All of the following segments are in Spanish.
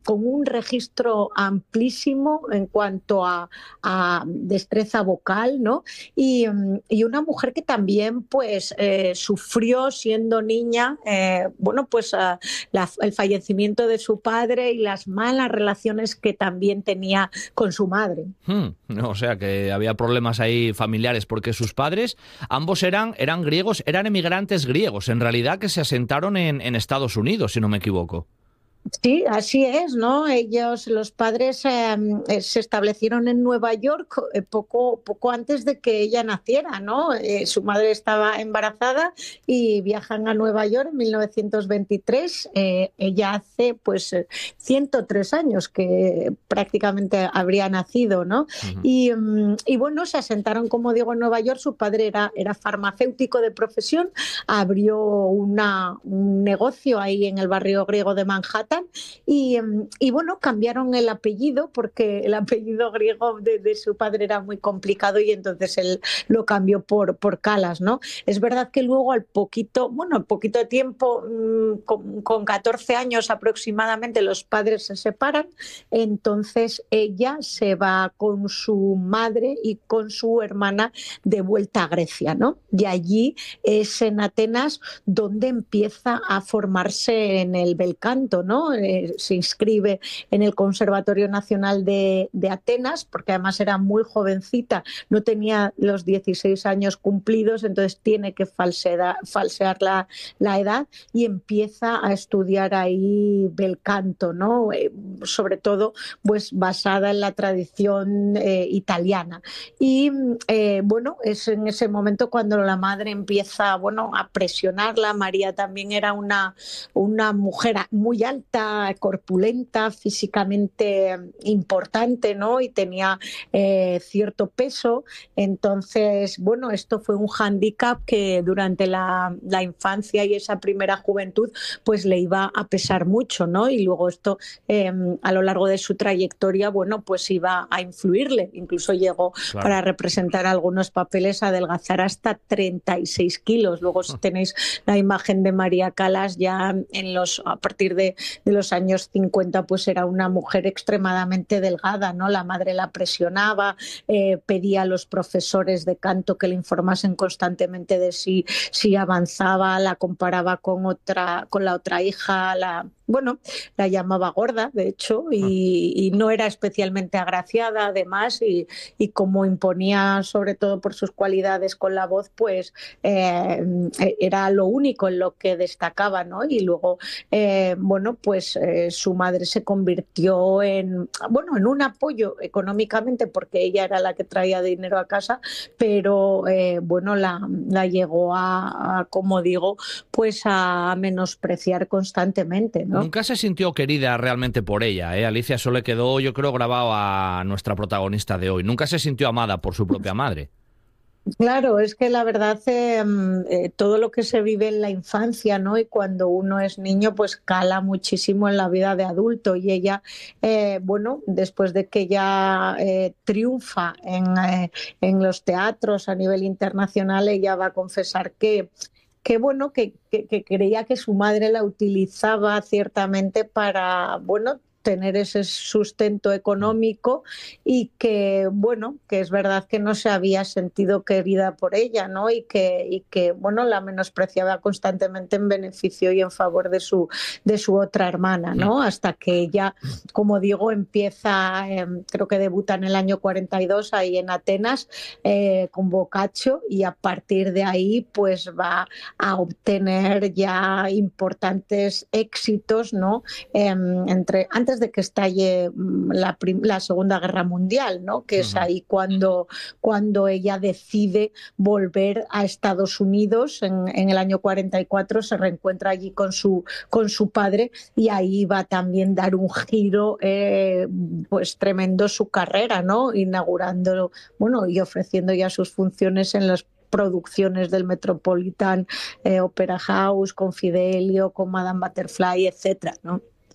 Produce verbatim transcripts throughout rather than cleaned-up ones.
con un registro amplísimo en cuanto a, a destreza vocal, ¿no? Y, y una mujer que también pues eh, sufrió siendo niña, eh, bueno, pues uh, la, el fallecimiento de su padre y las malas relaciones que también tenía con su madre. Hmm, o sea que había problemas ahí familiares, porque sus padres, ambos eran, eran griegos, eran emigrantes griegos, en realidad, que se asentaron en, en Estados Unidos, si no me equivoco. Sí, así es, ¿no? Ellos, los padres, eh, eh, se establecieron en Nueva York eh, poco, poco antes de que ella naciera, ¿no? Eh, su madre estaba embarazada y viajan a Nueva York en mil novecientos veintitrés. Eh, ella hace, pues, eh, ciento tres años que prácticamente habría nacido, ¿no? Uh-huh. Y, mm, y bueno, se asentaron, como digo, en Nueva York. Su padre era, era farmacéutico de profesión, abrió una, un negocio ahí en el barrio griego de Manhattan. Y, y bueno, cambiaron el apellido porque el apellido griego de, de su padre era muy complicado y entonces él lo cambió por, por Calas, ¿no? Es verdad que luego al poquito, bueno, al poquito tiempo, con, con catorce años aproximadamente, los padres se separan, entonces ella se va con su madre y con su hermana de vuelta a Grecia, ¿no? Y allí es en Atenas donde empieza a formarse en el bel canto, ¿no? Eh, se inscribe en el Conservatorio Nacional de, de Atenas, porque además era muy jovencita, no tenía los dieciséis años cumplidos, entonces tiene que falsear, falsear la, la edad y empieza a estudiar ahí bel canto, ¿no? Eh, sobre todo pues basada en la tradición eh, italiana. Y eh, bueno, es en ese momento cuando la madre empieza, bueno, a presionarla. María también era una, una mujer muy alta, corpulenta, físicamente importante, ¿no? Y tenía eh, cierto peso. Entonces, bueno, esto fue un hándicap que durante la, la infancia y esa primera juventud pues le iba a pesar mucho, ¿no? Y luego esto eh, a lo largo de su trayectoria, bueno, pues iba a influirle. Incluso llegó, claro, para representar algunos papeles a adelgazar hasta treinta y seis kilos. Luego tenéis la imagen de María Calas ya en los, a partir de de los años cincuenta, pues era una mujer extremadamente delgada, ¿no? La madre la presionaba, eh, pedía a los profesores de canto que le informasen constantemente de si, si avanzaba, la comparaba con otra, con la otra hija, la, bueno, la llamaba gorda, de hecho, y, y no era especialmente agraciada, además, y, y como imponía, sobre todo por sus cualidades con la voz, pues eh, era lo único en lo que destacaba, ¿no? Y luego, eh, bueno, pues eh, su madre se convirtió en, bueno, en un apoyo económicamente porque ella era la que traía dinero a casa, pero eh, bueno, la, la llegó a, a, como digo, pues a menospreciar constantemente, ¿no? Nunca se sintió querida realmente por ella, ¿eh? Alicia, eso le quedó, yo creo, grabado a nuestra protagonista de hoy. Nunca se sintió amada por su propia madre. Claro, es que la verdad eh, eh, todo lo que se vive en la infancia, ¿no? Y cuando uno es niño, pues cala muchísimo en la vida de adulto. Y ella, eh, bueno, después de que ya eh, triunfa en, eh, en los teatros a nivel internacional, ella va a confesar que que bueno, que, que, que creía que su madre la utilizaba ciertamente para, bueno, tener ese sustento económico y que, bueno, que es verdad que no se había sentido querida por ella, ¿no? Y que, y que bueno, la menospreciaba constantemente en beneficio y en favor de su, de su otra hermana, ¿no? Hasta que ella, como digo, empieza, eh, creo que debuta en el año cuarenta y dos ahí en Atenas eh, con Boccaccio, y a partir de ahí pues va a obtener ya importantes éxitos, ¿no? Eh, entre, antes de que estalle la, la Segunda Guerra Mundial, ¿no? Que es ahí cuando, cuando ella decide volver a Estados Unidos en, en el año cuarenta y cuatro, se reencuentra allí con su, con su padre, y ahí va también dar un giro eh, pues tremendo su carrera, ¿no? Inaugurando, bueno, y ofreciendo ya sus funciones en las producciones del Metropolitan eh, Opera House, con Fidelio, con Madame Butterfly, etcétera, ¿no?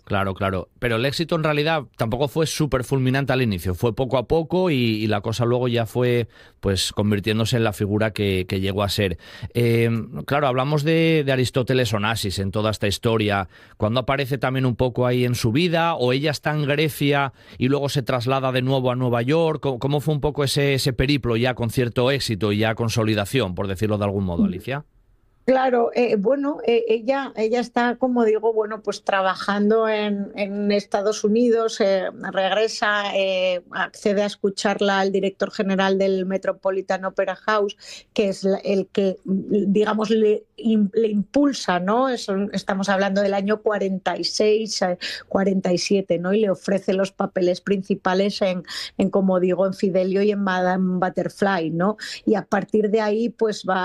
Claro, claro. Pero el éxito en realidad tampoco fue súper fulminante al inicio. Fue poco a poco y, y la cosa luego ya fue pues convirtiéndose en la figura que, que llegó a ser. Eh, claro, hablamos de, de Aristóteles Onassis en toda esta historia. ¿Cuándo aparece también un poco ahí en su vida? ¿O ella está en Grecia y luego se traslada de nuevo a Nueva York? ¿Cómo, cómo fue un poco ese, ese periplo ya con cierto éxito y ya consolidación, por decirlo de algún modo, Alicia? Claro, eh, bueno, eh, ella, ella está, como digo, bueno, pues trabajando en, en Estados Unidos, eh, regresa, eh, accede a escucharla al director general del Metropolitan Opera House, que es la- el que, digamos, le, im- le impulsa, ¿no? Eso, estamos hablando del año cuarenta y seis, eh, cuarenta y siete, ¿no? Y le ofrece los papeles principales en, en, como digo, en Fidelio y en Madame Butterfly, ¿no? Y a partir de ahí, pues va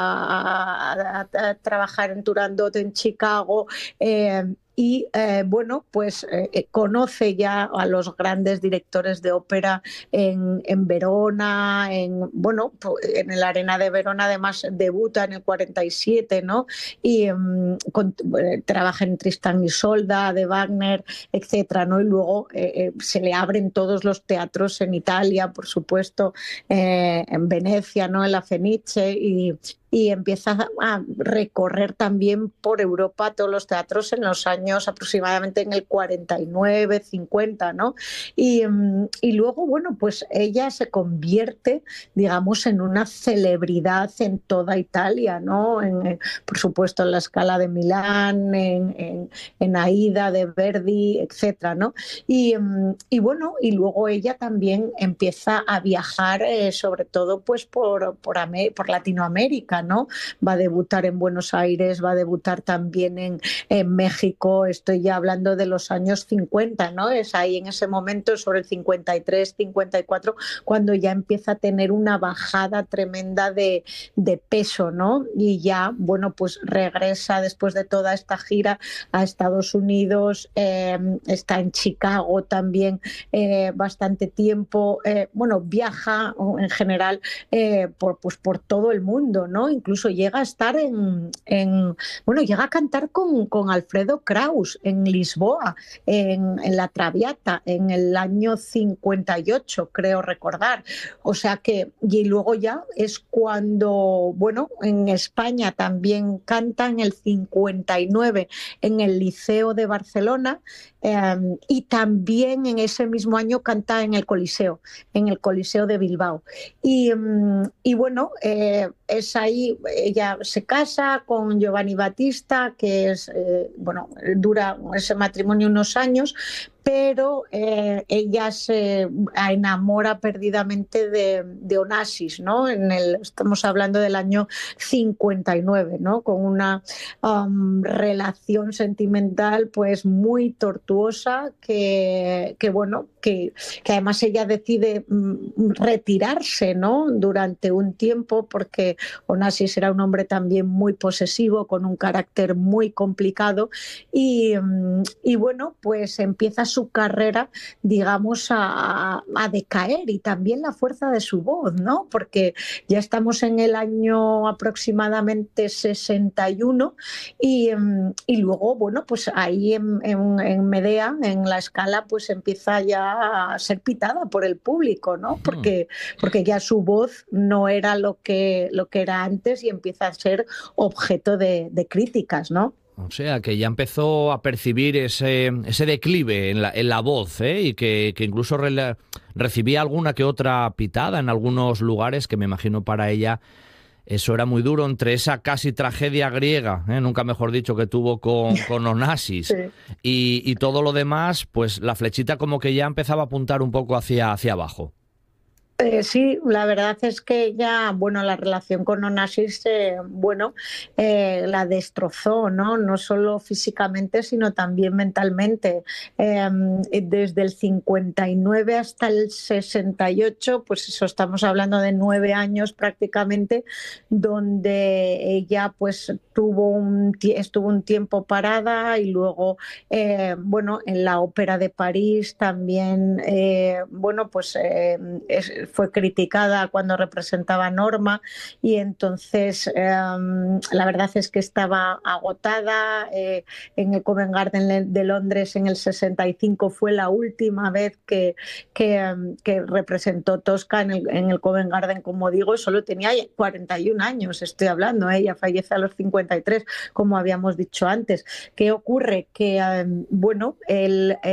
a, a- a trabajar en Turandot en Chicago. Eh, y eh, bueno, pues eh, conoce ya a los grandes directores de ópera en, en Verona, en, bueno, en el Arena de Verona además debuta en el cuarenta y siete, ¿no? Y um, con, eh, trabaja en Tristán y Isolda, de Wagner, etcétera, ¿no? Y luego eh, eh, se le abren todos los teatros en Italia, por supuesto, eh, en Venecia, ¿no? En la Fenice, y, y empieza a recorrer también por Europa todos los teatros en los años aproximadamente en el cuarenta y nueve, cincuenta, ¿no? Y, y luego, bueno, pues ella se convierte, digamos, en una celebridad en toda Italia, ¿no? En, por supuesto, en la Scala de Milán, en, en, en Aida de Verdi, etcétera, ¿no? Y, y bueno, y luego ella también empieza a viajar, eh, sobre todo, pues por, por, por Latinoamérica, ¿no? Va a debutar en Buenos Aires, va a debutar también en, en México, estoy ya hablando de los años cincuenta, ¿no? Es ahí en ese momento, sobre el cincuenta y tres, cincuenta y cuatro, cuando ya empieza a tener una bajada tremenda de, de peso, ¿no? Y ya, bueno, pues regresa después de toda esta gira a Estados Unidos, eh, está en Chicago también eh, bastante tiempo, eh, bueno, viaja en general eh, por, pues por todo el mundo, ¿no? Incluso llega a estar en, en bueno, llega a cantar con, con Alfredo Kraus en Lisboa, en, en La Traviata, en el año cincuenta y ocho, creo recordar. O sea que, y luego ya es cuando, bueno, en España también canta en el cincuenta y nueve en el Liceo de Barcelona, eh, y también en ese mismo año canta en el Coliseo, en el Coliseo de Bilbao. Y, y bueno, eh, es ahí, ella se casa con Giovanni Battista, que es, eh, bueno, dura ese matrimonio unos años, pero eh, ella se enamora perdidamente de, de Onassis, ¿no? En el, estamos hablando del año cincuenta y nueve, ¿no? Con una um, relación sentimental pues muy tortuosa que, que bueno, que, que además ella decide mm, retirarse, ¿no? Durante un tiempo, porque Onassis era un hombre también muy posesivo, con un carácter muy complicado, y, y bueno, pues empieza su carrera, digamos, a, a decaer, y también la fuerza de su voz, ¿no? Porque ya estamos en el año aproximadamente sesenta y uno y, y luego, bueno, pues ahí en, en, en Medea, en la Scala, pues empieza ya a ser pitada por el público, ¿no? Porque, porque ya su voz no era lo que, lo que era antes y empieza a ser objeto de, de críticas, ¿no? O sea, que ya empezó a percibir ese, ese declive en la, en la voz, ¿eh? Y que, que incluso re, recibía alguna que otra pitada en algunos lugares, que me imagino para ella eso era muy duro, entre esa casi tragedia griega, ¿eh? Nunca mejor dicho, que tuvo con, con Onassis, sí. y, y todo lo demás, pues la flechita como que ya empezaba a apuntar un poco hacia, hacia abajo. Eh, sí, la verdad es que ya, bueno, la relación con Onassis, eh, bueno, eh, la destrozó, ¿no? No solo físicamente, sino también mentalmente. Eh, desde el cincuenta y nueve hasta el sesenta y ocho, pues eso, estamos hablando de nueve años prácticamente, donde ella, pues, tuvo un, estuvo un tiempo parada, y luego, eh, bueno, en la Ópera de París también, eh, bueno, pues eh, es, fue criticada cuando representaba a Norma y entonces eh, la verdad es que estaba agotada. Eh, en el Covent Garden de Londres en el sesenta y cinco fue la última vez que, que, que representó Tosca en el, en el Covent Garden, como digo, solo tenía cuarenta y un años, estoy hablando, ¿eh? Ella fallece a los cincuenta y tres, como habíamos dicho antes. ¿Qué ocurre? Que, eh, bueno, el